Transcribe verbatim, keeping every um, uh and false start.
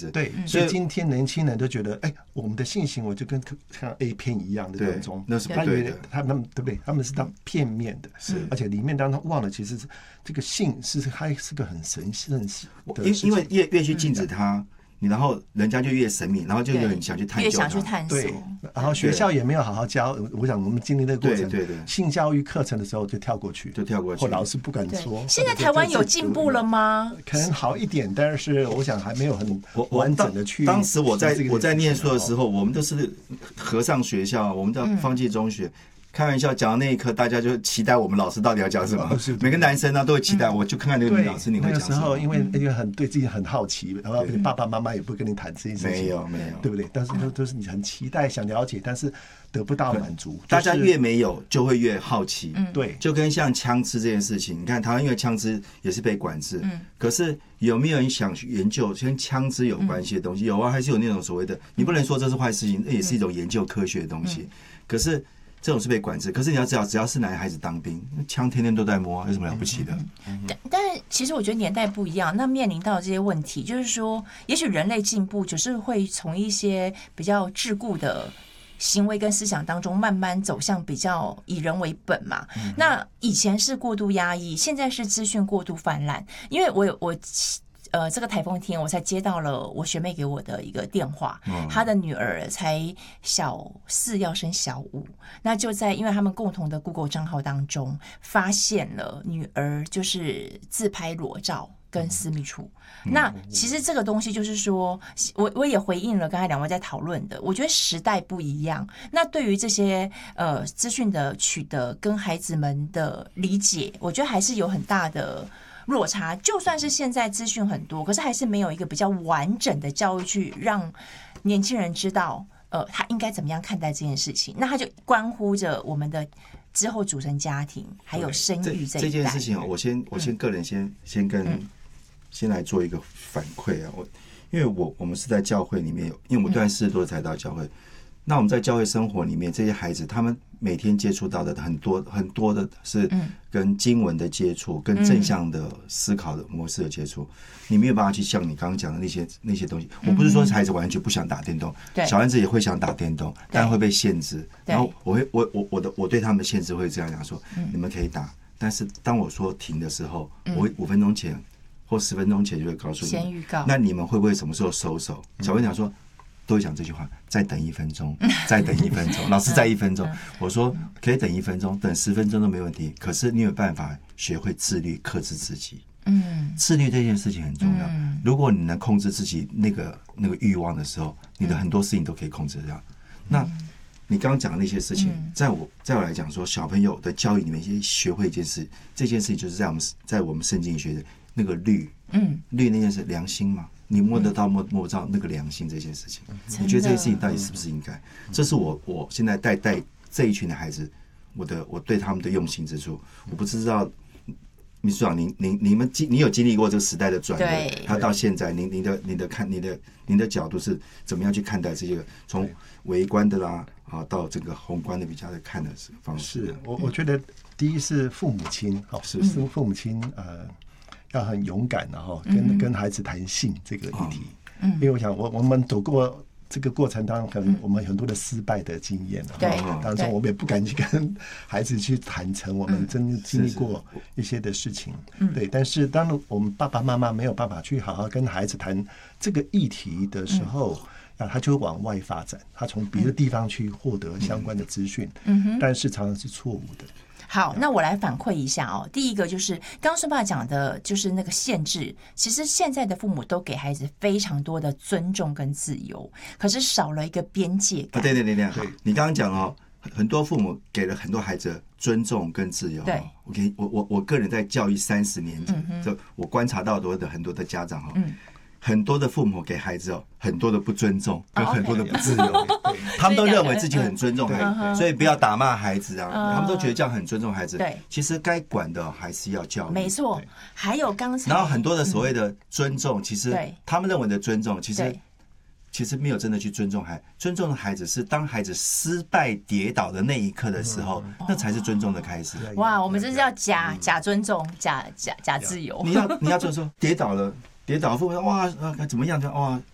子。 对，所以今天年轻人都觉得，哎，我们的性行为就跟像 A 片一样的那种， 那是不对的。 他们对不对？他们是当片面的，是，而且里面当中忘了，其实这个性是还是个很神圣的事情，因为越越去禁止它。你然后人家就越神秘，然后就有人想去探究它， 越想去探索。 对，然后学校也没有好好教。我想我们经历那个过程， 对对对， 性教育课程的时候就跳过去， 就跳过去， 或老师不敢说。 现在台湾有进步了吗？ 可能好一点，但是我想还没有很完整的去。 当时我在我在念书的时候，我们都是和尚学校，我们叫方济中学。开玩笑，讲到那一刻，大家就期待我们老师到底要讲什么。每个男生呢、啊、都会期待，我就看看那个女老师你会讲什么。 那个时候，因为因为很对自己很好奇，然后爸爸妈妈也不跟你谈这件事情， 没有没有， 对不对？但是都都是你很期待想了解，但是得不到满足。 大家越没有，就会越好奇。 嗯，对， 就跟像枪支这件事情，你看台湾因为枪支也是被管制，嗯，可是有没有人想去研究跟枪支有关系的东西？有啊，还是有那种所谓的，你不能说这是坏事情，那也是一种研究科学的东西。可是。这种是被管制，可是你要知道，只要是男孩子当兵，枪天天都在摸，有什么了不起的？ 但但其实我觉得年代不一样，那面临到这些问题，就是说，也许人类进步，就是会从一些比较桎梏的行为跟思想当中，慢慢走向比较以人为本嘛。嗯、那以前是过度压抑，现在是资讯过度泛滥，因为我有我。呃，这个台风天我才接到了我学妹给我的一个电话，嗯、她的女儿才小四要升小五，那就在因为他们共同的 Google 账号当中发现了女儿就是自拍裸照跟私密处。嗯、那其实这个东西就是说，我我也回应了刚才两位在讨论的，我觉得时代不一样，那对于这些呃资讯的取得跟孩子们的理解，我觉得还是有很大的。落差，就算是现在资讯很多，可是还是没有一个比较完整的教育去让年轻人知道，呃，他应该怎么样看待这件事情。那他就关乎着我们的之后组成家庭，还有生育这一代。 这件事情，我先我先个人先、嗯、先跟、嗯、先来做一个反馈啊。我因为我我们是在教会里面，因为我对四十多才到教会。嗯那我们在教会生活里面，这些孩子他们每天接触到的很多很多的是跟经文的接触，嗯、跟正向的思考的模式的接触。你没有办法去像你刚刚讲的那些那些东西。我不是说孩子完全不想打电动，嗯、小孩子也会想打电动，但会被限制。然后我会我我我的我对他们的限制会这样讲说：嗯、你们可以打，但是当我说停的时候，嗯、我会五分钟前或十分钟前就会告诉你们。 先预告。 那你们会不会什么时候收手？小朋友讲说。都会讲这句话，再等一分钟，再等一分钟，老师再一分钟。我说可以等一分钟，等十分钟都没问题。可是你有办法学会自律，克制自己。嗯，自律这件事情很重要。嗯、如果你能控制自己那个那个欲望的时候，你的很多事情都可以控制掉。嗯、那你刚刚讲的那些事情，在我在我来讲说，小朋友的教育里面先学会一件事，这件事情就是在我们在我们圣经学的那个律，嗯，律那件事良心嘛。你摸得到摸摸不到那个良心这件事情，你觉得这件事情到底是不是应该？这是我我现在带带这一群的孩子，我的我对他们的用心之处。我不知道秘书长，您您你们经你有经历过这个时代的转变，他到现在，您您的您的看您的您的角度是怎么样去看待这些从微观的啦啊到这个宏观的比较的看的方式？ 是我我觉得第一是父母亲，好是是父母亲呃。要很勇敢然后跟跟孩子谈性这个议题，嗯，因为我想我我们走过这个过程当中，可能我们很多的失败的经验， 对， 当中我们也不敢去跟孩子去坦诚我们真经历过一些的事情，嗯，对。但是当我们爸爸妈妈没有办法去好好跟孩子谈这个议题的时候，啊，他就会往外发展，他从别的地方去获得相关的资讯，嗯哼，但是常常是错误的。 好，那我来反馈一下哦。第一个就是刚刚孙爸讲的，就是那个限制。其实现在的父母都给孩子非常多的尊重跟自由，可是少了一个边界感。 啊、对对对对，你刚刚讲哦，很多父母给了很多孩子尊重跟自由。 对， 我给我我我个人在教育三十年，嗯、就我观察到多的很多的家长哈。嗯，很多的父母给孩子哦很多的不尊重跟很多的不自由， oh, okay. 他们都认为自己很尊重孩子，所以不要打骂孩子啊，他们都觉得这样很尊重孩子。对，其实该管的还是要教育。 没错，还有刚才， 然后很多的所谓的尊重，其实他们认为的尊重，其实其实没有真的去尊重孩子。尊重的孩子是当孩子失败跌倒的那一刻的时候，那才是尊重的开始。 哇，我们这是要假假尊重，假假假自由。 你要你要就是说跌倒了。跌倒，父母说哇怎么样？哇